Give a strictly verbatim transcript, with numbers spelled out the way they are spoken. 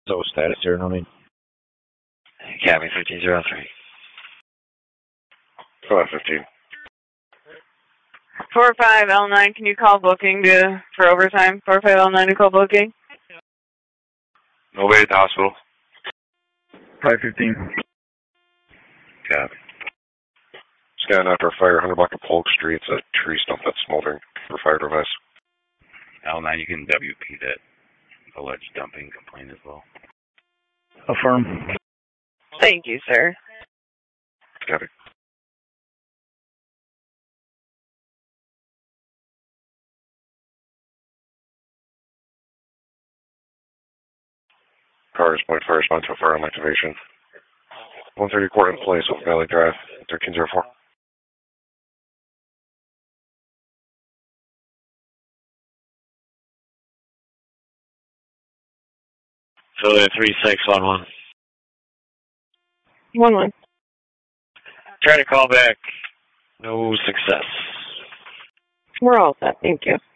So status here, no need. Cabby fifteen zero three. five fifteen. four five L nine, can you call booking to for overtime? four five L nine to call booking. Nobody at the hospital. five fifteen. Copy. Scan after a fire, one hundred block of Polk Street. It's a tree stump that's smoldering for fire device. L nine, you can W P that alleged dumping complaint as well. Affirm. Thank you, sir. Copy. Cars point fire response to a fire on activation. one thirty Court in place off Valley Drive, thirteen oh four. Philly three six one one. One one. Try to call back. No success. We're all set. Thank you.